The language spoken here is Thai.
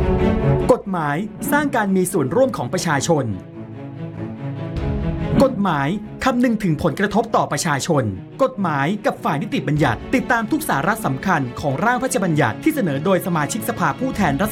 กฎหมายสร้างการมีส่วนร่วมของประชาชนกฎหมายคำนึงถึงผลกระทบต่อประชาชนกฎหมายกับฝ่ายนิติบัญญัติติดตามทุกสาระสำคัญของร่างพระราชบัญญัติที่เสนอโดยสมาชิกสภาผู้แทนราษฎร